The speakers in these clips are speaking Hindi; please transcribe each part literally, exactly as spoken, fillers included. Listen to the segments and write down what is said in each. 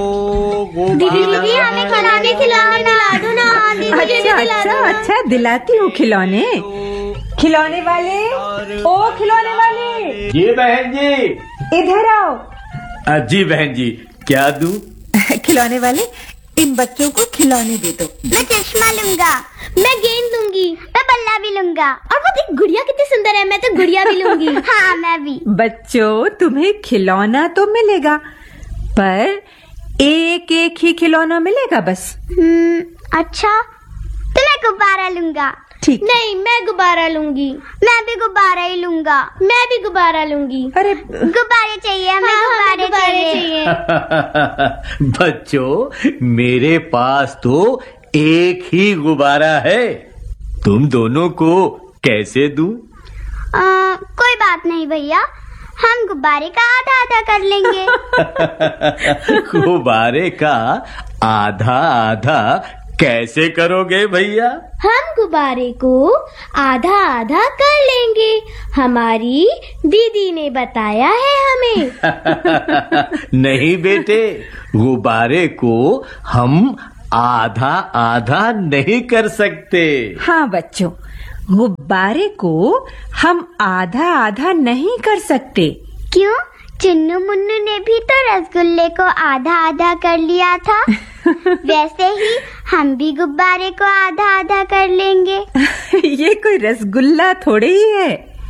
दीदी दीदी हमें खिलौने खिलौने दिला दो ना। दीदी अच्छा अच्छा अच्छा दिलाती हूँ खिलौने। खिलौने वाले, ओ खिलौने वाले, जी बहन जी। इधर आओ। अ, जी बहन जी, क्या दूं? खिलौने वाले, इन बच्चों को खिलौने दे दो। मैं चश्मा लूंगा, मैं गेंद लूंगी, मैं बल्ला भी लूंगा। और वो देख गुड़िया कितनी सुंदर है, मैं तो गुड़िया भी लूंगी। हाँ मैं भी। बच्चों तुम्हें खिलौना तो मिलेगा, पर एक एक ही खिलौना मिलेगा बस। हम्म, अच्छा तो मैं गुब्बारा लूंगा। ठीक। नहीं मैं गुब्बारा लूंगी। मैं भी गुब्बारा ही लूंगा। मैं भी गुब्बारा लूंगी। अरे गुब्बारे चाहिए हमें। हाँ, गुब्बारे, गुब्बारे चाहिए, चाहिए। बच्चों मेरे पास तो एक ही गुब्बारा है, तुम दोनों को कैसे दूं? आ, कोई बात नहीं भैया, हम गुब्बारे का आधा आधा कर लेंगे। गुब्बारे का आधा आधा कैसे करोगे भैया? हम गुब्बारे को आधा आधा कर लेंगे, हमारी दीदी ने बताया है हमें। नहीं बेटे, गुब्बारे को हम आधा आधा नहीं कर सकते। हाँ बच्चों, गुब्बारे को हम आधा आधा नहीं कर सकते। क्यों? चुन्नू मुन्नू ने भी तो रसगुल्ले को आधा आधा कर लिया था। वैसे ही हम भी गुब्बारे को आधा आधा कर लेंगे। ये कोई रसगुल्ला थोड़े ही है,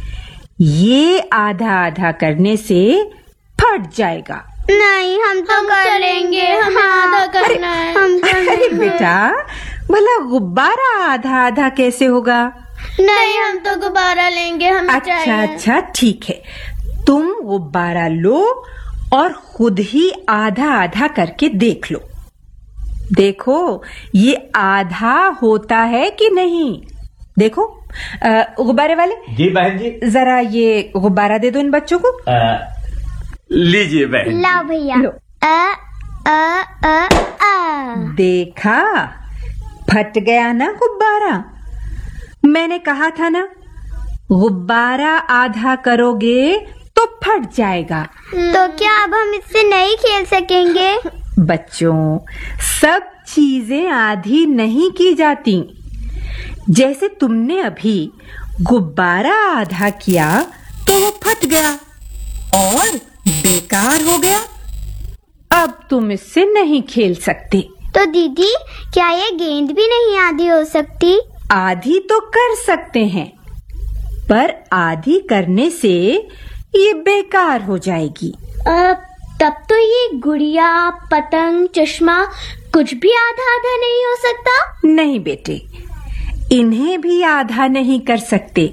ये आधा आधा करने से फट जाएगा। नहीं हम तो हम कर लेंगे, हमें आधा करना है। हम अरे बेटा, भला गुब्बारा आधा आधा कैसे होगा? नहीं हम तो गुब्बारा लेंगे, हमें अच्छा चाहिए। अच्छा ठीक है, तुम गुब्बारा लो और खुद ही आधा आधा करके देख लो। देखो ये आधा होता है कि नहीं। देखो गुब्बारे वाले। जी बहन जी। जरा ये गुब्बारा दे दो इन बच्चों को। आ, लीजिए बहन। लाओ भैया। लो। अ अ अ अ। देखा, फट गया ना गुब्बारा। मैंने कहा था ना, गुब्बारा आधा करोगे तो फट जाएगा। तो क्या अब हम इससे नहीं खेल सकेंगे? बच्चों, सब चीजें आधी नहीं की जाती। जैसे तुमने अभी गुब्बारा आधा किया तो वो फट गया और बेकार हो गया। अब तुम इससे नहीं खेल सकते। तो दीदी क्या ये गेंद भी नहीं आधी हो सकती? आधी तो कर सकते हैं, पर आधी करने से ये बेकार हो जाएगी। आ, तब तो ये गुड़िया, पतंग, चश्मा कुछ भी आधा आधा नहीं हो सकता? नहीं बेटे, इन्हें भी आधा नहीं कर सकते।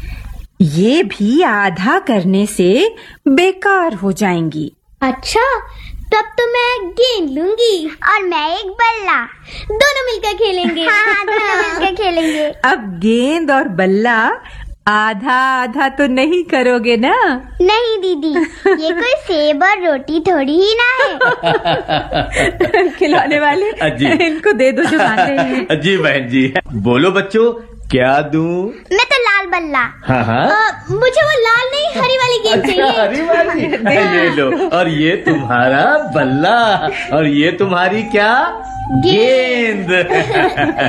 ये भी आधा करने से बेकार हो जाएंगी। अच्छा, तब तो मैं गेंद लूंगी और मैं एक बल्ला, दोनों मिलकर खेलेंगे। हाँ, दोनों मिलकर खेलेंगे। अब गेंद और बल्ला आधा आधा तो नहीं करोगे ना? नहीं दीदी, ये कोई सेब और रोटी थोड़ी ही ना है। खिलौने वाले, इनको दे दो जो मांगे हैं। जी बहन जी। बोलो बच्चों, क्या दूं? मैं तो लाल बल्ला। हाँ हाँ। आ, मुझे वो लाल नहीं, हरी वाली गेंद चाहिए। हरी वाली। ये लो, और ये तुम्हारा बल्ला, और ये तुम्हारी क्या? गेंद।